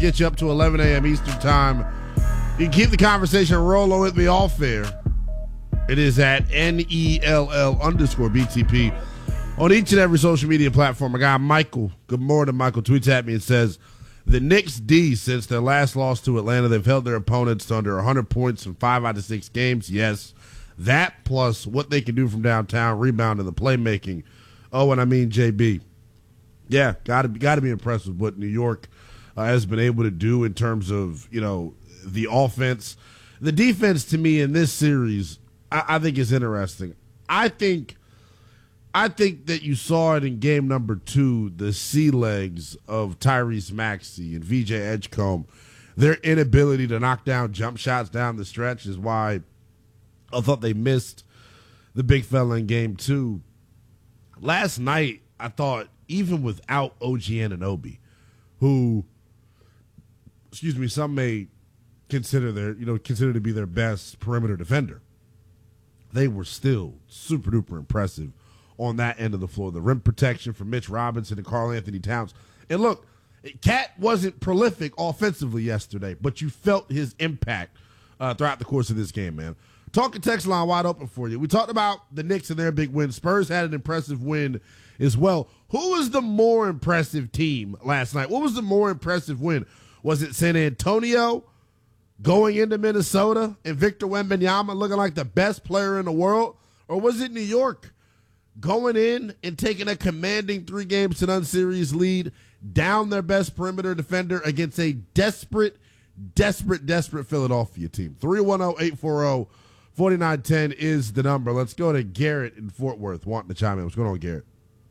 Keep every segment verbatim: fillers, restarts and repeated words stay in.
get you up to eleven a.m. Eastern time. You can keep the conversation rolling with me all fair. It is at N E L L underscore B T P on each and every social media platform. My guy Michael, good morning, Michael, tweets at me and says, the Knicks D, since their last loss to Atlanta, they've held their opponents to under one hundred points in five out of six games. Yes, that plus what they can do from downtown, rebound and the playmaking. Oh, and I mean J B. Yeah, got to got to be impressed with what New York uh, has been able to do in terms of, you know, the offense. The defense, to me, in this series, I, I think is interesting. I think I think that you saw it in game number two, the sea legs of Tyrese Maxey and V J Edgecombe. Their inability to knock down jump shots down the stretch is why I thought they missed the big fella in game two. Last night, I thought, even without O G Anunoby, who, excuse me, some may consider their, you know, consider to be their best perimeter defender, they were still super duper impressive on that end of the floor. The rim protection from Mitch Robinson and Karl Anthony Towns. And look, Cat wasn't prolific offensively yesterday, but you felt his impact uh, throughout the course of this game, man. Talking text line wide open for you. We talked about the Knicks and their big win. Spurs had an impressive win as well. Who was the more impressive team last night? What was the more impressive win? Was it San Antonio going into Minnesota and Victor Wembanyama looking like the best player in the world? Or was it New York going in and taking a commanding three games to none series lead, down their best perimeter defender against a desperate, desperate, desperate Philadelphia team? three one zero, eight four zero, four nine one zero is the number. Let's go to Garrett in Fort Worth wanting to chime in. What's going on, Garrett?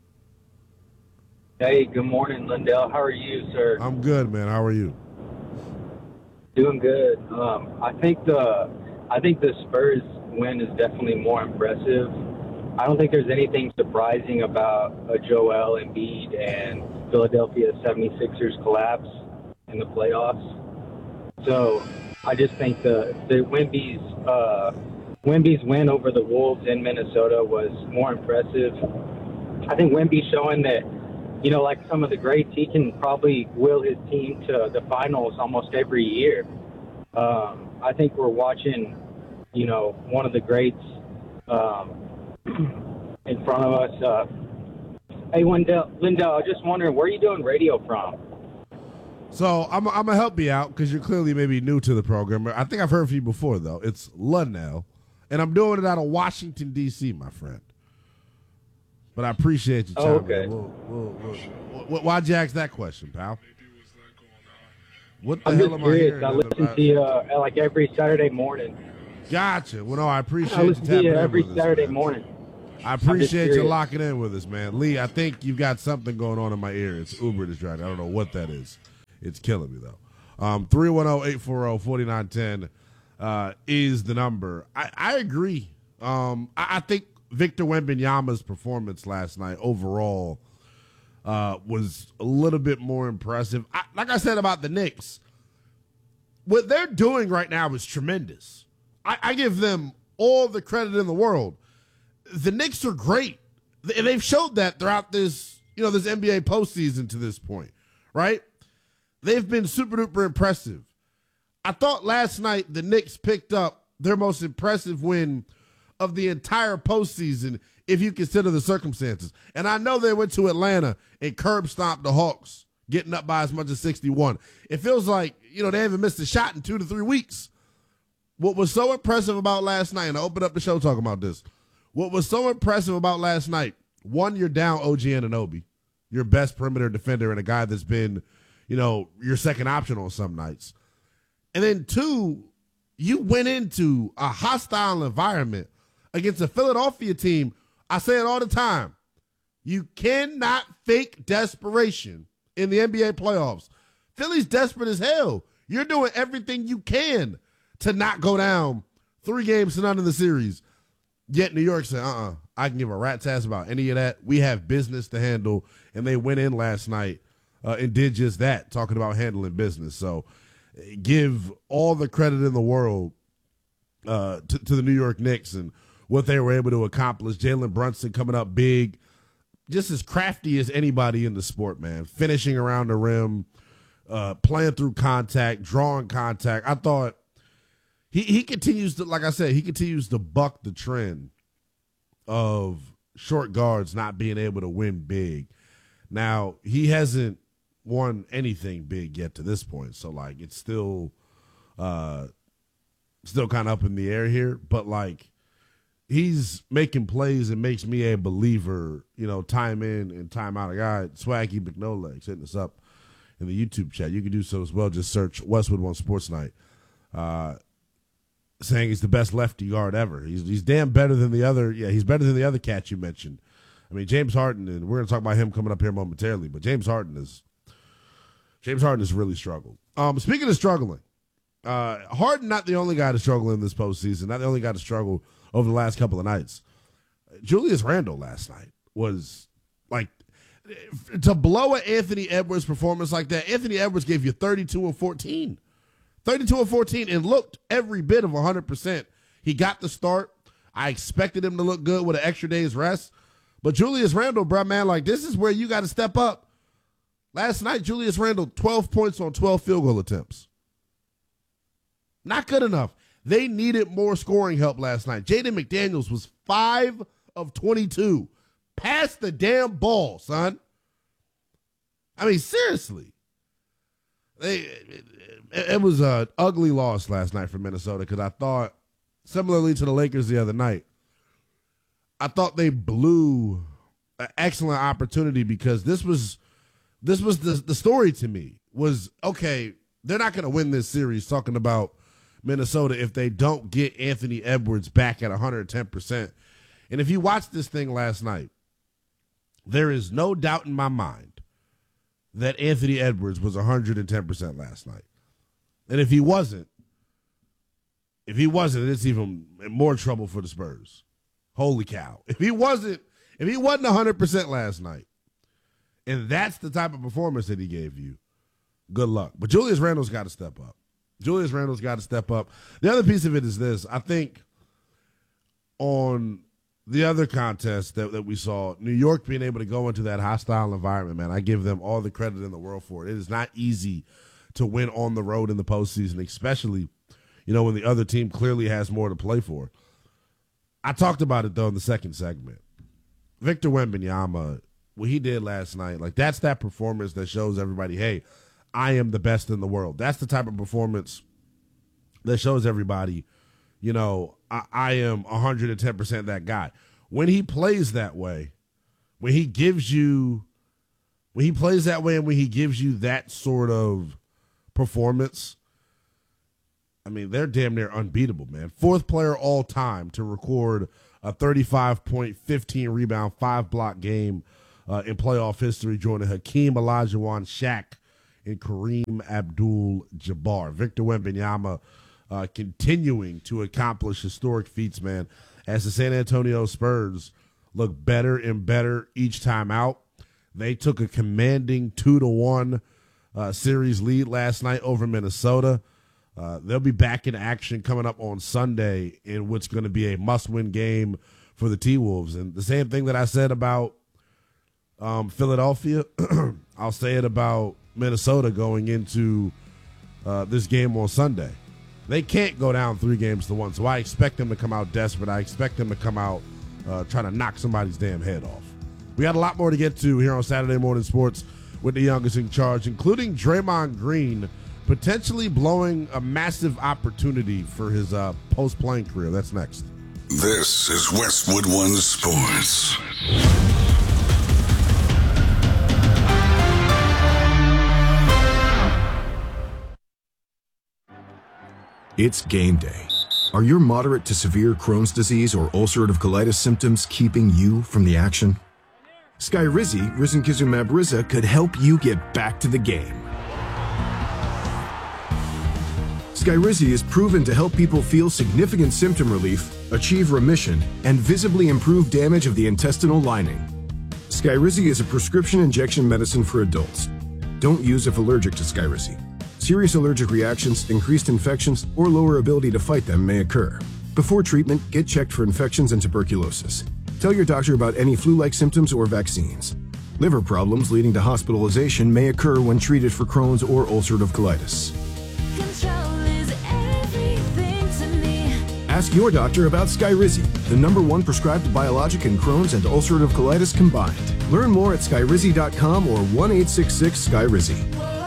Hey, good morning, Lindell. How are you, sir? I'm good, man. How are you? Doing good. Um, I think the I think the Spurs win is definitely more impressive. I don't think there's anything surprising about a Joel Embiid and Philadelphia seventy-sixers collapse in the playoffs. So I just think the the Wemby's uh, Wemby's win over the Wolves in Minnesota was more impressive. I think Wemby's showing that, you know, like some of the greats, he can probably will his team to the finals almost every year. Um, I think we're watching, you know, one of the greats um, in front of us. Uh, hey, Lindell, Lindell, I was just wondering, where are you doing radio from? So I'm, I'm going to help you out because you're clearly maybe new to the program. I think I've heard from you before, though. It's Lundell, and I'm doing it out of Washington, D C, my friend. But I appreciate you, oh, okay. We'll, we'll, we'll, we'll, why'd you ask that question, pal? What the I'm hell just am curious. I hearing? I listen to you uh, like every Saturday morning. Gotcha. Well, no, I appreciate I you listen tapping to you in every with us, Saturday man. morning. I appreciate you curious. locking in with us, man. Lee, I think you've got something going on in my ear. It's Uber that's driving. I don't know what that is. It's killing me, though. Um, three one zero, eight four zero, four nine one zero uh, is the number. I, I agree. Um, I, I think Victor Wembanyama's performance last night overall uh, was a little bit more impressive. I, like I said about the Knicks, what they're doing right now is tremendous. I, I give them all the credit in the world. The Knicks are great. And they've showed that throughout this, you know, this N B A postseason to this point, right? They've been super duper impressive. I thought last night the Knicks picked up their most impressive win of the entire postseason if you consider the circumstances. And I know they went to Atlanta and curb stomped the Hawks, getting up by as much as sixty-one. It feels like, you know, they haven't missed a shot in two to three weeks. What was so impressive about last night, and I opened up the show talking about this, what was so impressive about last night, one, you're down O G Anunoby, your best perimeter defender and a guy that's been, you know, your second option on some nights. And then two, you went into a hostile environment against a Philadelphia team. I say it all the time. You cannot fake desperation in the N B A playoffs. Philly's desperate as hell. You're doing everything you can to not go down three games to none in the series. Yet New York said, uh-uh, I can give a rat's ass about any of that. We have business to handle. And they went in last night uh, and did just that, talking about handling business. So give all the credit in the world uh, to, to the New York Knicks and what they were able to accomplish. Jalen Brunson coming up big, just as crafty as anybody in the sport, man. Finishing around the rim, uh, playing through contact, drawing contact. I thought he, he continues to, like I said, he continues to buck the trend of short guards not being able to win big. Now, he hasn't won anything big yet to this point, so, like, it's still uh, still kind of up in the air here. But, like, he's making plays and makes me a believer, you know, time in and time out. A guy, Swaggy McNolegs, hitting us up in the YouTube chat. You can do so as well. Just search Westwood One Sports Night. Uh, saying he's the best lefty guard ever. He's he's damn better than the other. Yeah, he's better than the other cat you mentioned. I mean, James Harden, and we're going to talk about him coming up here momentarily, but James Harden is James Harden has really struggled. Um, speaking of struggling, uh, Harden not the only guy to struggle in this postseason, not the only guy to struggle over the last couple of nights. Julius Randle last night was like, to blow an Anthony Edwards performance like that. Anthony Edwards gave you thirty-two and fourteen. thirty-two and fourteen and looked every bit of one hundred percent. He got the start. I expected him to look good with an extra day's rest. But Julius Randle, bro, man, like, this is where you got to step up. Last night, Julius Randle, twelve points on twelve field goal attempts. Not good enough. They needed more scoring help last night. Jaden McDaniels was five of twenty-two. Pass the damn ball, son. I mean, seriously. They, it, it, it was an ugly loss last night for Minnesota because I thought, similarly to the Lakers the other night, I thought they blew an excellent opportunity because this was this was the, the story to me was, okay, they're not going to win this series talking about Minnesota if they don't get Anthony Edwards back at one hundred ten percent. And if you watched this thing last night, there is no doubt in my mind that Anthony Edwards was one hundred ten percent last night. And if he wasn't, if he wasn't, it's even more trouble for the Spurs. Holy cow. If he wasn't, if he wasn't one hundred percent last night, and that's the type of performance that he gave you, good luck. But Julius Randle's got to step up. Julius Randle's got to step up. The other piece of it is this. I think on the other contest that, that we saw, New York being able to go into that hostile environment, man, I give them all the credit in the world for it. It is not easy to win on the road in the postseason, especially, you know, when the other team clearly has more to play for. I talked about it, though, in the second segment. Victor Wembanyama, what he did last night, like, that's that performance that shows everybody, hey, I am the best in the world. That's the type of performance that shows everybody, you know, I, I am one hundred ten percent that guy. When he plays that way, when he gives you, when he plays that way and when he gives you that sort of performance, I mean, they're damn near unbeatable, man. Fourth player all time to record a thirty-five point, fifteen rebound, five block game uh, in playoff history, joining Hakeem Olajuwon, Shaq, and Kareem Abdul-Jabbar. Victor Wembanyama uh, continuing to accomplish historic feats, man, as the San Antonio Spurs look better and better each time out. They took a commanding two to one uh, series lead last night over Minnesota. Uh, they'll be back in action coming up on Sunday in what's going to be a must-win game for the T-Wolves. And the same thing that I said about um, Philadelphia, I'll say it about Minnesota going into uh, this game on Sunday. They can't go down three games to one, so I expect them to come out desperate. I expect them to come out uh, trying to knock somebody's damn head off. We got a lot more to get to here on Saturday Morning Sports with the youngest in charge, including Draymond Green potentially blowing a massive opportunity for his uh, post-playing career. That's next. This is Westwood One Sports. It's game day. Are your moderate to severe Crohn's disease or ulcerative colitis symptoms keeping you from the action? Skyrizi, risankizumab Riza, could help you get back to the game. Skyrizi is proven to help people feel significant symptom relief, achieve remission, and visibly improve damage of the intestinal lining. Skyrizi is a prescription injection medicine for adults. Don't use if allergic to Skyrizi. Serious allergic reactions, increased infections, or lower ability to fight them may occur. Before treatment, get checked for infections and tuberculosis. Tell your doctor about any flu-like symptoms or vaccines. Liver problems leading to hospitalization may occur when treated for Crohn's or ulcerative colitis. Control is everything to me. Ask your doctor about Skyrizi, the number one prescribed biologic in Crohn's and ulcerative colitis combined. Learn more at skyrizi dot com or one eight six six Skyrizi.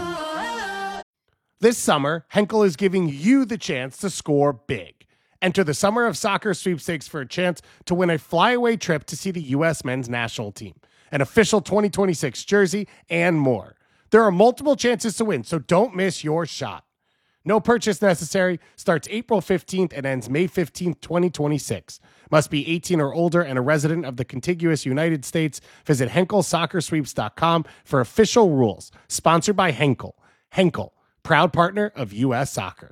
This summer, Henkel is giving you the chance to score big. Enter the Summer of Soccer sweepstakes for a chance to win a flyaway trip to see the U S men's national team, an official twenty twenty-six jersey, and more. There are multiple chances to win, so don't miss your shot. No purchase necessary. Starts April fifteenth and ends May fifteenth, twenty twenty-six. Must be eighteen or older and a resident of the contiguous United States. Visit henkel soccer sweeps dot com for official rules. Sponsored by Henkel. Henkel, proud partner of U S Soccer.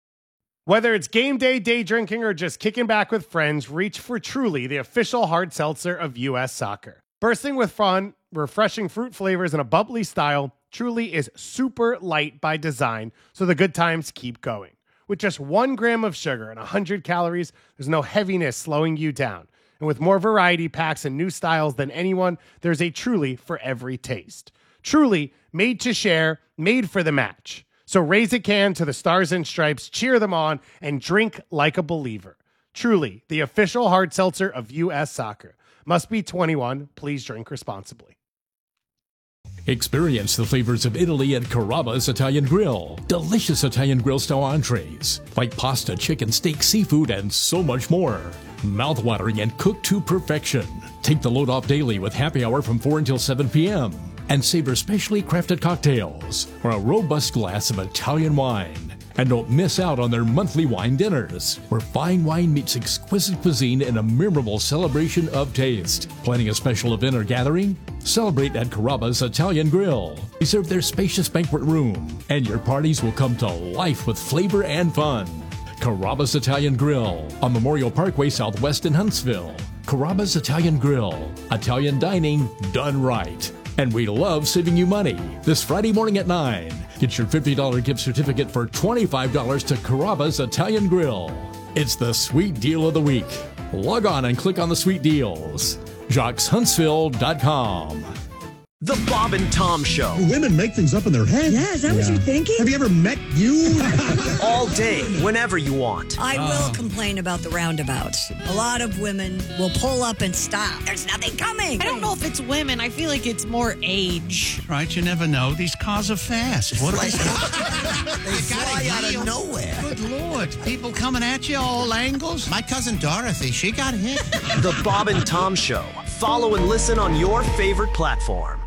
Whether it's game day, day drinking, or just kicking back with friends, reach for Truly, the official hard seltzer of U S Soccer. Bursting with fun, refreshing fruit flavors, and a bubbly style, Truly is super light by design, so the good times keep going. With just one gram of sugar and one hundred calories, there's no heaviness slowing you down. And with more variety packs and new styles than anyone, there's a Truly for every taste. Truly, made to share, made for the match. So raise a can to the Stars and Stripes, cheer them on, and drink like a believer. Truly, the official hard seltzer of U S Soccer. Must be twenty-one. Please drink responsibly. Experience the flavors of Italy at Carrabba's Italian Grill. Delicious Italian grill style entrees like pasta, chicken, steak, seafood, and so much more. Mouth-watering and cooked to perfection. Take the load off daily with happy hour from four until seven p.m. and savor specially crafted cocktails or a robust glass of Italian wine. And don't miss out on their monthly wine dinners, where fine wine meets exquisite cuisine in a memorable celebration of taste. Planning a special event or gathering? Celebrate at Carrabba's Italian Grill. Reserve their spacious banquet room, and your parties will come to life with flavor and fun. Carrabba's Italian Grill on Memorial Parkway Southwest in Huntsville. Carrabba's Italian Grill. Italian dining done right. And we love saving you money. This Friday morning at nine, get your fifty dollars gift certificate for twenty-five dollars to Carrabba's Italian Grill. It's the sweet deal of the week. Log on and click on the sweet deals. Jacques Huntsville dot com. The Bob and Tom Show. Women make things up in their head. Yeah, is that yeah. what you're thinking? Have you ever met you? All day, whenever you want. I will uh. complain about the roundabouts. A lot of women will pull up and stop. There's nothing coming. I don't know if it's women. I feel like it's more age. Right, you never know. These cars are fast. What are they? They fly out of nowhere. Good Lord. People coming at you all angles. My cousin Dorothy, she got hit. The Bob and Tom Show. Follow and listen on your favorite platform.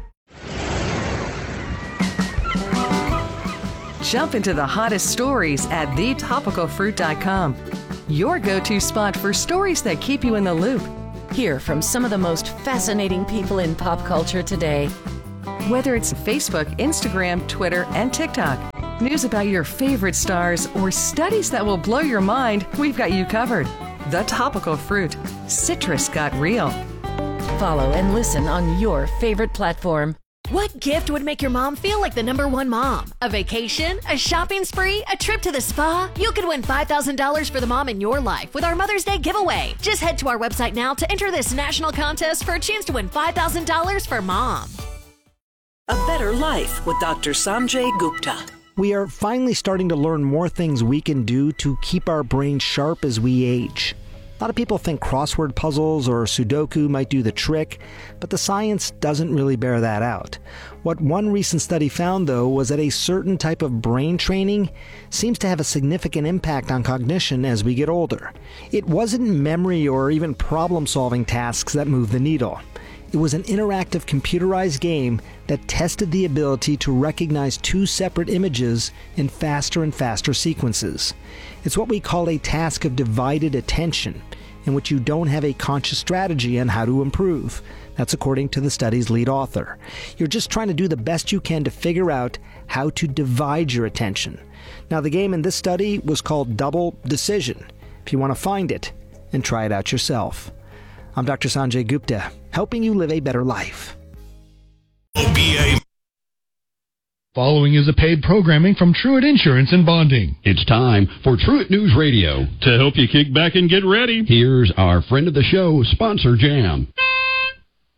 Jump into the hottest stories at the topical fruit dot com. Your go-to spot for stories that keep you in the loop. Hear from some of the most fascinating people in pop culture today. Whether it's Facebook, Instagram, Twitter, and TikTok, news about your favorite stars, or studies that will blow your mind, we've got you covered. The Topical Fruit. Citrus got real. Follow and listen on your favorite platform. What gift would make your mom feel like the number one mom? A vacation? A shopping spree? A trip to the spa? You could win five thousand dollars for the mom in your life with our Mother's Day giveaway. Just head to our website now to enter this national contest for a chance to win five thousand dollars for mom. A Better Life with Doctor Sanjay Gupta. We are finally starting to learn more things we can do to keep our brains sharp as we age. A lot of people think crossword puzzles or Sudoku might do the trick, but the science doesn't really bear that out. What one recent study found, though, was that a certain type of brain training seems to have a significant impact on cognition as we get older. It wasn't memory or even problem-solving tasks that moved the needle. It was an interactive computerized game that tested the ability to recognize two separate images in faster and faster sequences. It's what we call a task of divided attention, in which you don't have a conscious strategy on how to improve. That's according to the study's lead author. You're just trying to do the best you can to figure out how to divide your attention. Now, the game in this study was called Double Decision. If you want to find it and try it out yourself. I'm Doctor Sanjay Gupta, helping you live a better life. O B A. Following is a paid programming from Truett Insurance and Bonding. It's time for Truett News Radio. To help you kick back and get ready, here's our friend of the show, Sponsor Jam.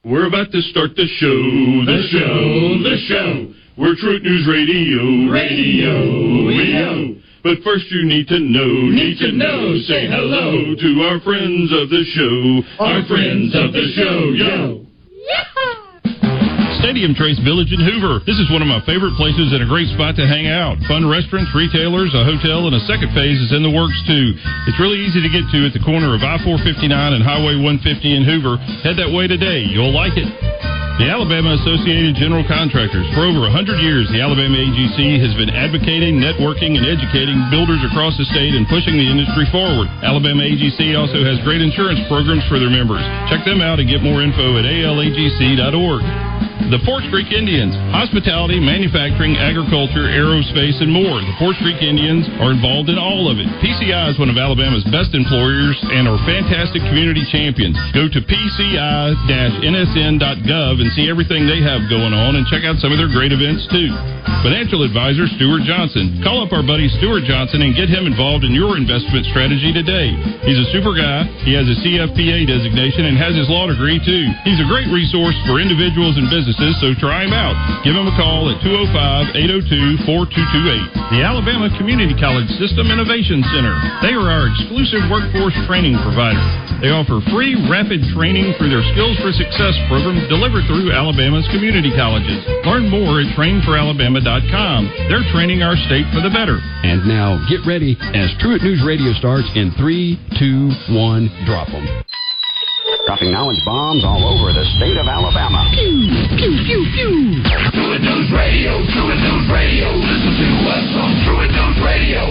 We're about to start the show, the show, the show. We're Truett News Radio, radio, radio. But first you need to know, need to know, say hello to our friends of the show, our friends of the show, yo. Stadium Trace Village in Hoover. This is one of my favorite places and a great spot to hang out. Fun restaurants, retailers, a hotel, and a second phase is in the works, too. It's really easy to get to at the corner of I four fifty-nine and Highway one fifty in Hoover. Head that way today. You'll like it. The Alabama Associated General Contractors. For over one hundred years, the Alabama A G C has been advocating, networking, and educating builders across the state and pushing the industry forward. Alabama A G C also has great insurance programs for their members. Check them out and get more info at A L A G C dot org. The Forks Creek Indians, hospitality, manufacturing, agriculture, aerospace, and more. The Forks Creek Indians are involved in all of it. P C I is one of Alabama's best employers and are fantastic community champions. Go to P C I N S N dot gov and see everything they have going on and check out some of their great events, too. Financial advisor Stuart Johnson. Call up our buddy Stuart Johnson and get him involved in your investment strategy today. He's a super guy. He has a C F P A designation and has his law degree, too. He's a great resource for individuals and businesses, so try him out. Give him a call at two oh five, eight oh two, four two two eight. The Alabama Community College System Innovation Center. They are our exclusive workforce training provider. They offer free, rapid training through their Skills for Success program delivered through Alabama's community colleges. Learn more at train for alabama dot com. They're training our state for the better. And now, get ready as Truett News Radio starts in three, two, one, drop them. Dropping knowledge bombs all over the state of Alabama. Pew, pew, pew, pew. Truett News Radio, Truett News Radio. Listen to us on Truett News Radio.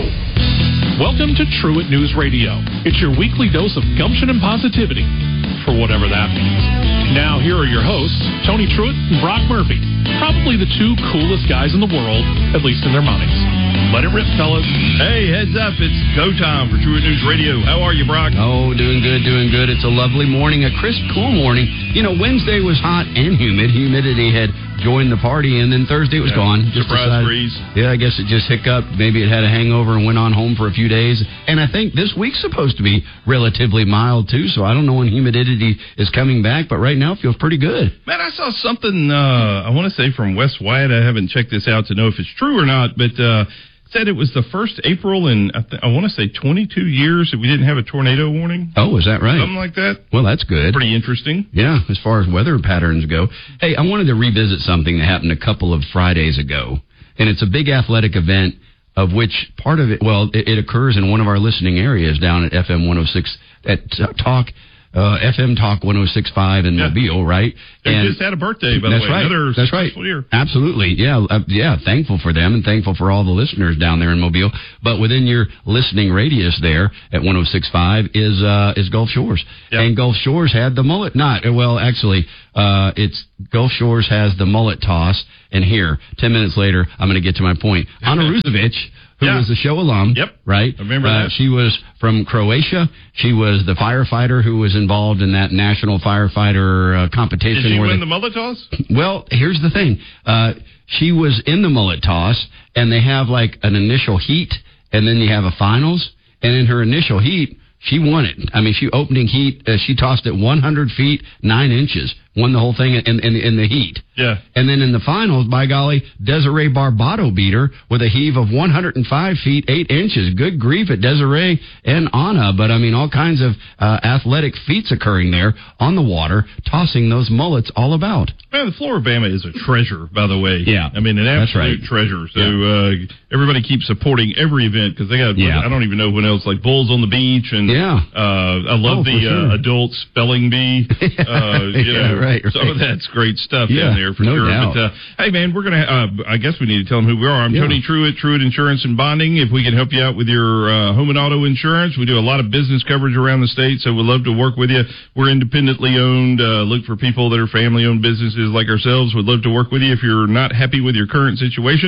Welcome to Truett News Radio. It's your weekly dose of gumption and positivity, for whatever that means. Now, here are your hosts, Tony Truett and Brock Murphy. Probably the two coolest guys in the world, at least in their minds. Let it rip, fellas. Hey, heads up. It's go time for Truett News Radio. How are you, Brock? Oh, doing good, doing good. It's a lovely morning, a crisp, cool morning. You know, Wednesday was hot and humid. Humidity had joined the party, and then Thursday it was yeah, gone. Just surprise decided, breeze. Yeah, I guess it just hiccuped. Maybe it had a hangover and went on home for a few days. And I think this week's supposed to be relatively mild, too, so I don't know when humidity is coming back, but right now it feels pretty good. Man, I saw something, uh, I want to say from Wes Wyatt. I haven't checked this out to know if it's true or not, but uh, said it was the first April in, I, th- I want to say twenty-two years that we didn't have a tornado warning. Oh, is that right? Something like that. Well, that's good. Pretty interesting. Yeah, as far as weather patterns go. Hey, I wanted to revisit something that happened a couple of Fridays ago, and it's a big athletic event of which part of it, well, it, it occurs in one of our listening areas down at F M one oh six, at Talk, uh, F M Talk one oh six point five in yeah. Mobile, right? They and just had a birthday, by that's the way. Right. Another that's right. Year. Absolutely. Yeah. Uh, yeah. Thankful for them and thankful for all the listeners down there in Mobile. But within your listening radius there at one oh six point five is, uh, is Gulf Shores. Yep. And Gulf Shores had the mullet, not, well, actually, uh, it's Gulf Shores has the mullet toss. And here, ten minutes later, I'm going to get to my point. Anna Ruzovic, who yeah. was a show alum, yep. right? I remember uh, that. She was from Croatia. She was the firefighter who was involved in that national firefighter uh, competition. Did she where win they, the mullet toss? Well, here's the thing. Uh, she was in the mullet toss, and they have like an initial heat, and then you have a finals. And in her initial heat, she won it. I mean, she opening heat, uh, she tossed it one hundred feet, nine inches. Won the whole thing in, in, in the heat. Yeah. And then in the finals, by golly, Desiree Barbato beat her with a heave of one hundred five feet, eight inches. Good grief at Desiree and Anna. But, I mean, all kinds of uh, athletic feats occurring there on the water, tossing those mullets all about. Man, the Floribama is a treasure, by the way. Yeah. I mean, an absolute right. treasure. So yeah. uh, everybody keeps supporting every event because they got, yeah. I don't even know when else, like Bulls on the Beach. And yeah. uh, I love oh, the sure. uh, adult spelling bee. Uh, you yeah, know, right, right. Some of that's great stuff yeah, down there for no sure. Doubt. But, uh, hey, man, we're going to, uh, I guess we need to tell them who we are. I'm yeah. Tony Truett, Truett Insurance and Bonding. If we can help you out with your uh, home and auto insurance, we do a lot of business coverage around the state, so we'd love to work with you. We're independently owned. Uh, look for people that are family-owned businesses like ourselves. We'd love to work with you if you're not happy with your current situation.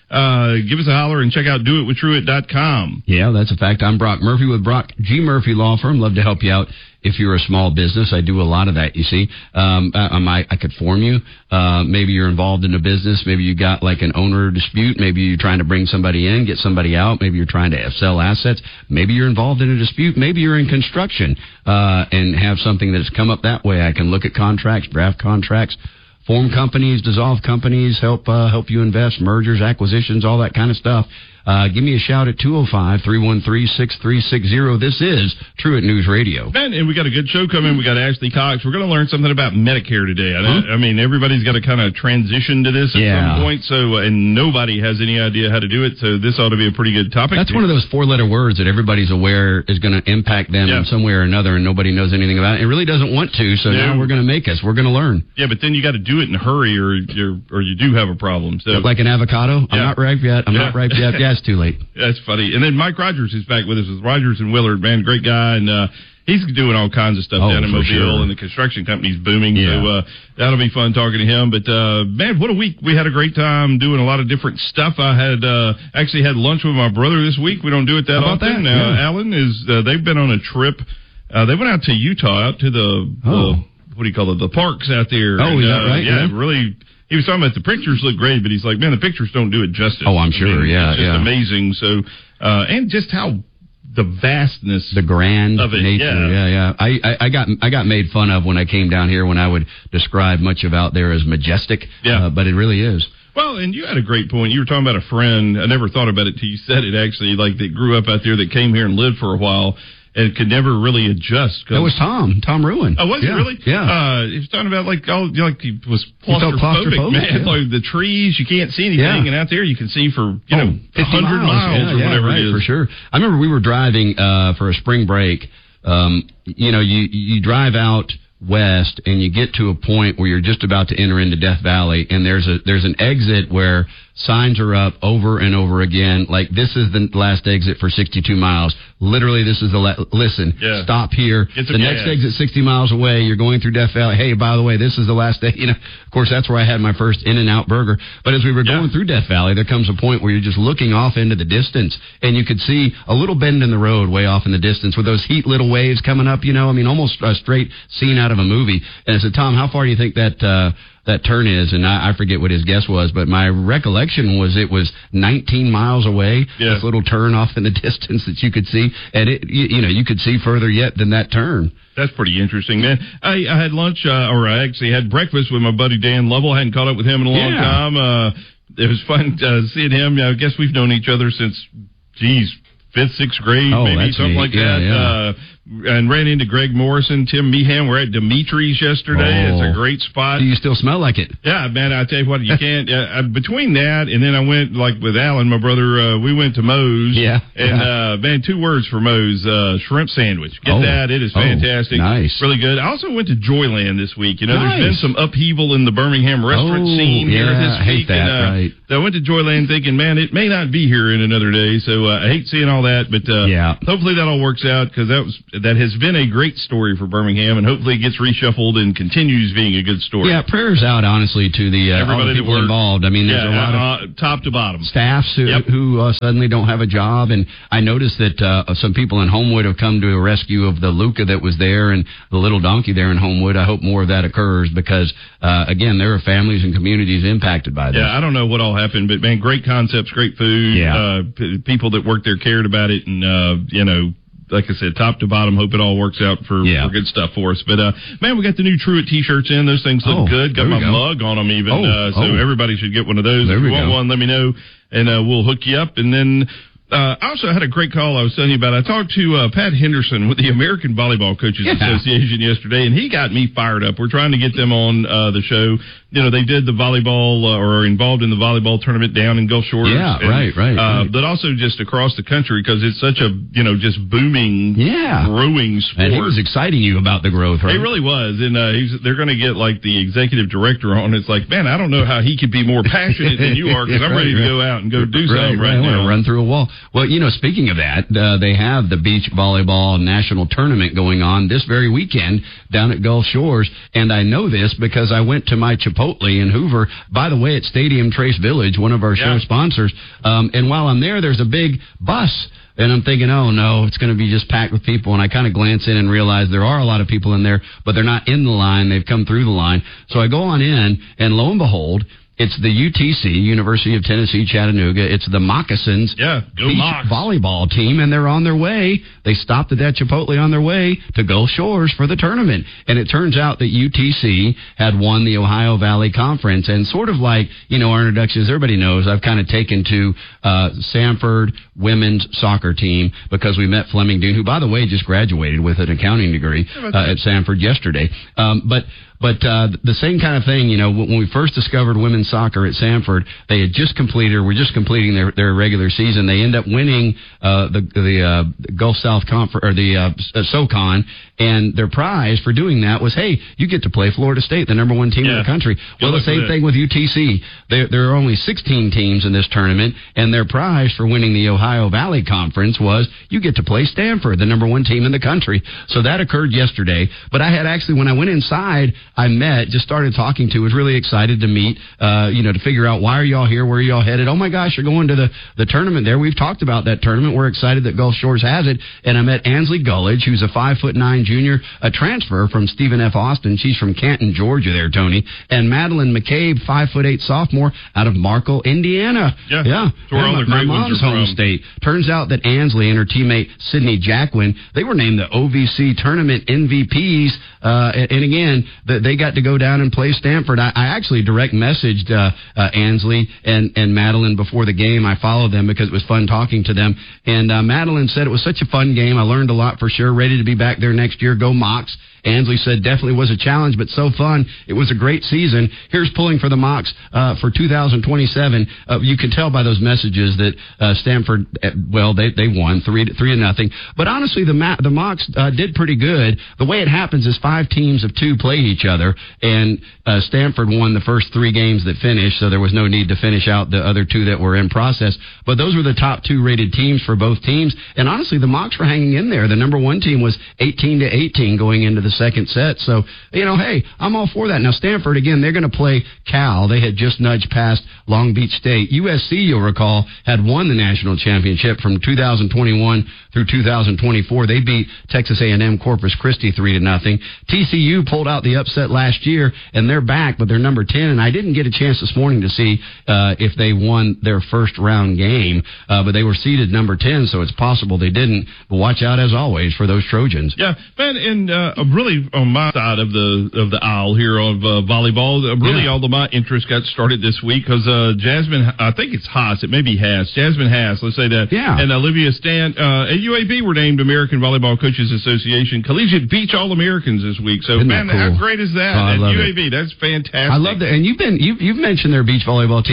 uh, give us a holler and check out do it with truett dot com. Yeah, that's a fact. I'm Brock Murphy with Brock G. Murphy Law Firm. Love to help you out. If you're a small business, I do a lot of that, you see. Um, I, I might, I could form you. Uh, maybe you're involved in a business. Maybe you got like an owner dispute. Maybe you're trying to bring somebody in, get somebody out. Maybe you're trying to sell assets. Maybe you're involved in a dispute. Maybe you're in construction, uh, and have something that's come up that way. I can look at contracts, draft contracts, form companies, dissolve companies, help, uh, help you invest, mergers, acquisitions, all that kind of stuff. Uh, give me a shout at two oh five, three one three, six three six zero. This is Truett News Radio. Man, and we got a good show coming. We got Ashley Cox. We're going to learn something about Medicare today. I, Huh? I mean, everybody's got to kind of transition to this at Yeah. some point, so uh, and nobody has any idea how to do it, so this ought to be a pretty good topic. That's one of those four-letter words that everybody's aware is going to impact them Yeah. in some way or another, and nobody knows anything about it. It really doesn't want to, so Yeah. now we're going to make us. We're going to learn. Yeah, but then you got to do it in a hurry, or you're, or you do have a problem. So Like an avocado. I'm Yeah. not ripe yet. I'm Yeah. not ripe yet. Yeah, it's too late. That's funny. And then Mike Rogers is back with us with Rogers and Willard, man, great guy, and uh, he's doing all kinds of stuff Oh, down in for Mobile, sure. and the construction company's booming. Yeah. So uh, that'll be fun talking to him. But uh, man, what a week! We had a great time doing a lot of different stuff. I had uh, actually had lunch with my brother this week. We don't do it that How about often. that? Uh, Yeah. Alan is. Uh, they've been on a trip. Uh, they went out to Utah, out to the, Oh. the what do you call it? The parks out there. Oh, and, is that uh, right? Yeah, Yeah. really. He was talking about the pictures look great, but he's like, man, the pictures don't do it justice. Oh, I'm I sure. mean, Yeah, it's just yeah. amazing. So, uh, and just how the vastness, The grand of it, nature. yeah. yeah, yeah. I, I, I got I got made fun of when I came down here when I would describe much of out there as majestic. Yeah. Uh, but it really is. Well, and you had a great point. You were talking about a friend. I never thought about it till you said it, actually, like that grew up out there, that came here and lived for a while and could never really adjust. 'cause- That was Tom. Tom Ruin. Oh, was yeah. it really? Yeah. Uh, he was talking about like, oh, you know, like he was He felt claustrophobic, claustrophobic, man. yeah. Like the trees, you can't see anything, Yeah. and out there you can see for, you Oh, know, a fifty hundred miles, Yeah, or yeah, whatever right, it is. for sure. I remember we were driving uh, for a spring break. Um, you know, you you drive out west and you get to a point where you're just about to enter into Death Valley, and there's a there's an exit where signs are up over and over again, like this is the last exit for sixty-two miles. Literally, this is the la- listen. Yeah. Stop here. Get some The next gas. exit sixty miles away. You're going through Death Valley. Hey, by the way, this is the last day. You know, of course, that's where I had my first In-N-Out burger. But as we were going through Death Valley, there comes a point where you're just looking off into the distance, and you could see a little bend in the road way off in the distance with those heat little waves coming up. You know, I mean, almost a straight scene out of a movie. And I said, Tom, how far do you think that uh, that turn is? And I, I forget what his guess was, but my recollection was it was nineteen miles away. Yeah. This little turn off in the distance that you could see, and it, you, you know, you could see further yet than that turn. That's pretty interesting, man. I, I had lunch, uh, or I actually had breakfast with my buddy Dan Lovell. I hadn't caught up with him in a long Yeah. time. Uh, it was fun uh, seeing him. I guess we've known each other since, geez, fifth, sixth grade, Oh, maybe that's something neat. like Yeah, that. yeah. Uh, and ran into Greg Morrison, Tim Meehan. We're at Dimitri's yesterday. Oh. It's a great spot. Do you still smell like it? Yeah, man, I tell you what, you can't. Uh, between that and then I went, like with Alan, my brother, uh, we went to Moe's. Yeah. And, uh, man, two words for Moe's, uh, shrimp sandwich. Get Oh. that. It is Oh, fantastic. nice. Really good. I also went to Joyland this week. You know, Nice. there's been some upheaval in the Birmingham restaurant Oh, scene here yeah, this I hate week. that, and, uh, right. so I went to Joyland thinking, man, it may not be here in another day. So, uh, I hate seeing all that, but, uh, Yeah. hopefully that all works out, because that was, that has been a great story for Birmingham, and hopefully it gets reshuffled and continues being a good story. Yeah, prayers out, honestly, to the, uh, all Everybody the that people worked. involved. I mean, there's Yeah, a lot of uh, top to bottom. staffs who, Yep. who uh, suddenly don't have a job. And I noticed that uh, some people in Homewood have come to a rescue of the Luca that was there and the little donkey there in Homewood. I hope more of that occurs because, uh, again, there are families and communities impacted by this. Yeah, I don't know what all happened, but, man, great concepts, great food. Yeah. Uh, p- people that worked there cared about it, and, uh, you know, like I said, top to bottom, hope it all works out for, Yeah. for good stuff for us. But, uh, man, we got the new Truett T-shirts in. Those things look Oh, good. Got there my we go. mug on them even. Oh, uh, so oh. everybody should get one of those. There if you we want go. one, let me know, and uh, we'll hook you up. And then uh, I also had a great call I was telling you about. I talked to uh, Pat Henderson with the American Volleyball Coaches Yeah. Association yesterday, and he got me fired up. We're trying to get them on uh, the show. You know, they did the volleyball uh, or are involved in the volleyball tournament down in Gulf Shores. Yeah, and, right, right, uh, right. But also just across the country, because it's such a, you know, just booming, Yeah. growing sport. And he was exciting you about the growth, right? He really was, and uh, he's, they're going to get like the executive director on. It's like, man, I don't know how he could be more passionate than you are, because I'm Right, ready to right. go out and go do right, something right. right I want now. to run through a wall. Well, you know, speaking of that, uh, they have the beach volleyball national tournament going on this very weekend down at Gulf Shores. And I know this because I went to my Chipotle in Hoover, by the way, at Stadium Trace Village, one of our show Yeah. sponsors. Um, and while I'm there, there's a big bus. And I'm thinking, oh, no, it's going to be just packed with people. And I kind of glance in and realize there are a lot of people in there, but they're not in the line. They've come through the line. So I go on in, and lo and behold, it's the U T C, University of Tennessee, Chattanooga. It's the Moccasins Yeah, go beach Mocs. volleyball team, and they're on their way. They stopped at that Chipotle on their way to Gulf Shores for the tournament. And it turns out that U T C had won the Ohio Valley Conference. And sort of like, you know, our introductions, everybody knows I've kind of taken to uh, Sanford women's soccer team because we met Fleming Dune, who, by the way, just graduated with an accounting degree uh, at Sanford yesterday. Um, but But uh, the same kind of thing, you know, when we first discovered women's soccer at Sanford, they had just completed, or were just completing their, their regular season. They end up winning uh, the the uh, Gulf South Conference, or the uh, SoCon, and their prize for doing that was, hey, you get to play Florida State, the number one team Yeah. in the country. Well, Good the same luck with thing with U T C. There, there are only sixteen teams in this tournament, and their prize for winning the Ohio Valley Conference was you get to play Stanford, the number one team in the country. So that occurred yesterday. But I had actually, when I went inside, I met, just started talking to, was really excited to meet, uh, you know, to figure out why are y'all here, where are y'all headed? Oh my gosh, you're going to the, the tournament there. We've talked about that tournament. We're excited that Gulf Shores has it. And I met Ansley Gullidge, who's a five foot nine junior, a transfer from Stephen F. Austin. She's from Canton, Georgia there, Tony. And Madeline McCabe, five foot eight sophomore out of Markle, Indiana. Yeah. Yeah. That's where all my, the great my ones mom's are home from. state. Turns out that Ansley and her teammate Sydney Jacquin, they were named the O V C tournament M V Ps. Uh, and, and again, the, they got to go down and play Stanford. I, I actually direct messaged uh, uh, Ansley and, and Madeline before the game. I followed them because it was fun talking to them. And uh, Madeline said it was such a fun game. I learned a lot for sure. Ready to be back there next year. Go Mocs. Ansley said definitely was a challenge, but so fun. It was a great season. Here's pulling for the Mocs uh, for two thousand twenty-seven. Uh, you can tell by those messages that uh, Stanford, uh, well, they they won three to, three to nothing. But honestly, the Ma- the Mocs uh, did pretty good. The way it happens is five teams of two played each other, and uh, Stanford won the first three games that finished, so there was no need to finish out the other two that were in process. But those were the top two rated teams for both teams. And honestly, the Mocs were hanging in there. The number one team was eighteen to eighteen going into the second set. So, you know, hey, I'm all for that. Now, Stanford, again, they're going to play Cal. They had just nudged past Long Beach State. U S C, you'll recall, had won the national championship from two thousand twenty-one through two thousand twenty-four. They beat Texas A and M Corpus Christi three to nothing. T C U pulled out the upset last year, and they're back, but they're number ten. And I didn't get a chance this morning to see uh, if they won their first round game, uh, but they were seeded number ten, so it's possible they didn't. But watch out, as always, for those Trojans. Yeah, man, and uh, really on my side of the of the aisle here of uh, volleyball, uh, really Yeah. all of my interest got started this week because uh, Jasmine, I think it's Haas, it may be Haas, Jasmine Haas, let's say that, Yeah. and Olivia Stan uh, at U A B were named American Volleyball Coaches Association Collegiate Beach All-Americans this week. So, Isn't man, that cool? how great is that? Oh, I at love U A it. B, that's fantastic. I love that. And you've been you've you've mentioned their beach volleyball team